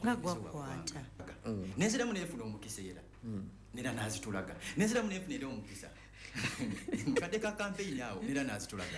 ngagwakwata nenziramu nefuna omukisa era nera nazitulaga nenziramu nefuna era omukisa nkadde ka campaign awo nera nazitulaga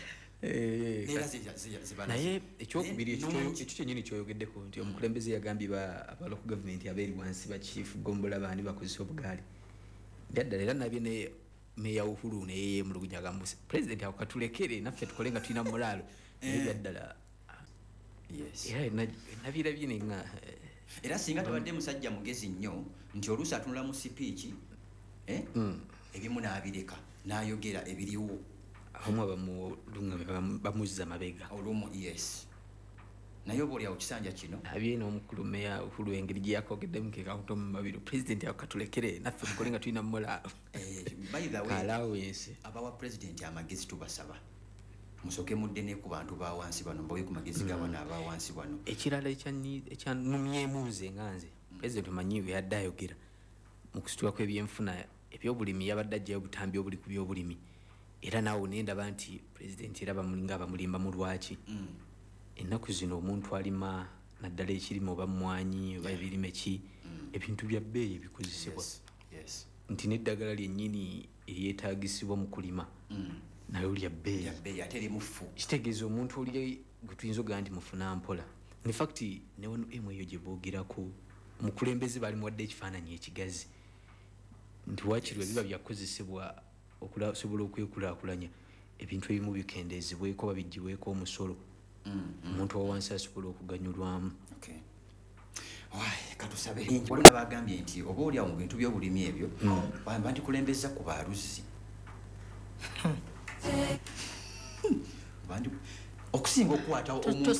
naye ekyokubiri ekyo kyenyini kyoyogeddeko nti omukulembeze yagambye aba local government abeeri wansi ba chief gombola bandi bakozesa obugaali byaddala era nabye ne meya Uhuru neye mulugunya agamba president akatulekere naffe tukole nga tulina mulaalo naye byaddala era nabirabye nenga era singa tubadde musajja mugezi nnyo nti oluusi atunula mu speech ebimu n'abireka n'ayogera ebiriwo abamu bamuzza mabega olumu yes naye oba oli awo kisanja kino abye n'omukulu meya Uhuru engeri gye yakogeddemu kekakuto mu mabiro president akatulekere naffe tukole nga tulina mulaalo by the way allowance abawa president amagezi tubasaba musoke mudde ku bantu ba wansi bano mbawe ku magezi gabana aba wansi bano ekirala ekyanumyemuze nganze president manyiwe yadde ayogera mu kusitula kw'ebyenfuna ebyobulimi yabadde ajjayo butambi obuli ku byobulimi era naawe nendaba nti president era bamulinga bamulimba mu lwaki ennaku zino omuntu alima naddala ekirime oba mmwanyi oba ebirime ki ebintu bya bbeeyi ebikozesebwa nti n'eddagala lyennyini eryetaagisibwa mu kulima nayo lya bbeeyi ate erimufu kitegeeza omuntu oli gwe tuyinza ogaa nti mufuna mpola in fact ne wano eyo gye boogerako omukulembeze baalimuwadde ekifaananyi ekigazi nti waakirwa biba byakozesebwa okusobola okwekulaakulanya ebintu ebimu bikendeezebweko babiggyibweko omusolo omuntu wa wansi asobola okuganyulwamu katusabe waliwo nabagambye nti oba oli awo mu bintu by'obulimi ebyo bandikulembeza ku baaluzi okusinga okukwata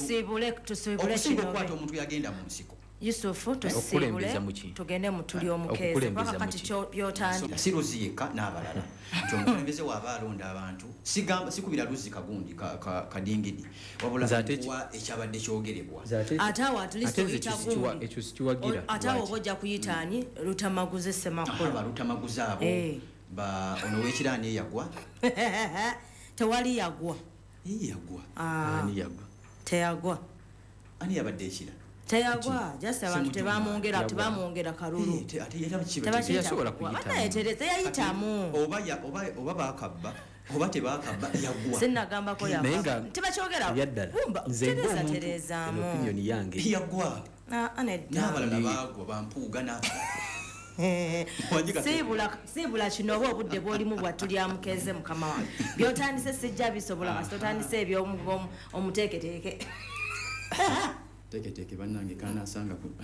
omuntu yagenda mu nsiko Yusufu tusibule tugende mutuli omukeze paka kati byotandi siruzi yeka n'abalala nti omukulembeze waba alonda abantu sigamba sikubira luzi kagundi kadingidi wabula ekyabadde kyogerebwa ate awo atulisoyita gundi ekyo sikiwagira ate awo bojja kuyitaani lutamaguze semakulu lutamaguze abo ono w'ekiraani eyagwa tewali yagwa teyagwa ani yabadde ekira teyagwa just abantu tebamwongera kalulu yasobola kuyitamu yayitamu oba bakabba oba tebakabba yagwa sinagambako yagwa tebakyogera terezaamu opinion yange yagwa n'abalala bagwa bampuuga siibula kino oba obudde bwolimu bwatulya mukeze mukama wange byotandise sijja bisobola kasi totandise ebyomuteeketeeke teke bannange kanasanga ku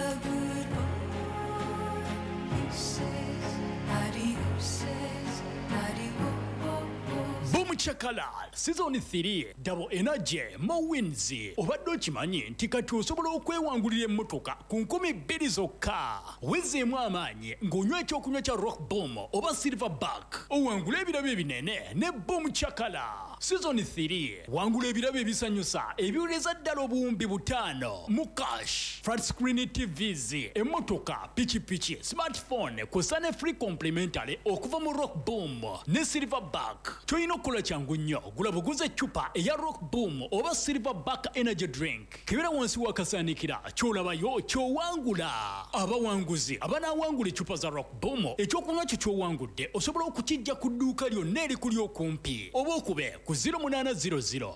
Chakala season 3 double energy more wins obadde okimanyi nti kati osobola okwewangulira emmotoka ku 2,000 zokka wezeemu amaanyi ng'onywa ekyokunywa kya rock boom oba silverback owangula ebirabo ebinene ne boom chakala season 3 wangula ebirabo ebisanyusa ebiwuleza ddala obuwumbi 5 mu cash flat screen tvs emmotoka pichipichi smartphone kusane free complimentary okuva mu rock boom ne silverback kyoyina okukola kyangu nnyo gula buguze chupa eya rock boom oba silverback energy drink kibera wansi wakasaanikira kyolabayo kyowangula abawanguzi abanawangula echupa za rock boom ekyokunywa kyo kyowangudde osobola okukijja ku dduuka lyonna erikuli okumpi oba okube ku 0800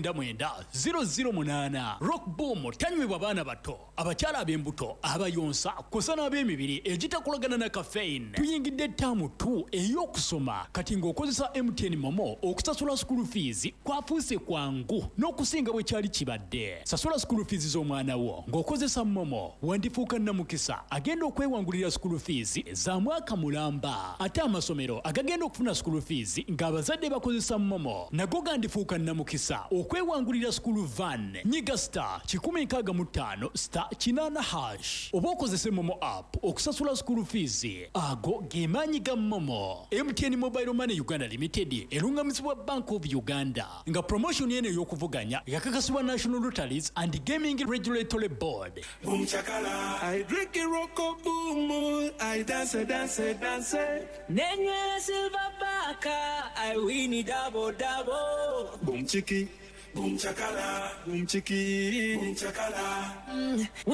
299 rock boom tanywebwa abaana bato abakyala ab'embuto abayonsa kusana ab'emibiri egitakolagana na caffeine tuyingidde ttaamu 2 ey'okusoma kati ng'okozesa MTN Momo okusasula school fees kwafuuse kwangu n'okusinga bwe kyali kibadde sasula school fees z'omwana wo ng'okozesa Momo wandifuuka nnamukisa agenda okwewangulira school fees za mwaka mulamba ate amasomero agagenda okufuna school fees ng'abazadde bakozesa Momo nago gandifuuka nnamukisa okwewangulira school van nyiga star 165 star 8 oba okozese Momo app okusasula school fees ago gemaanyi ga Momo. MTN Mobile Money Uganda Limited erungamisibwa Bank of Uganda nga promotion yene y'okuvuganya yakakasibwa National Lotteries and Gaming Regulatory Board. Boom chakala, I drink a rock boom, I dance. Nenywe silverback, I win it double. Boom chiki, boom chakala, boom chiki, boom chakala.